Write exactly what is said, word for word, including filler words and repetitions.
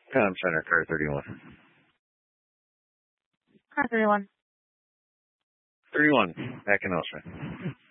Tom Center, car thirty-one. Car thirty-one. thirty-one, back in Elsman.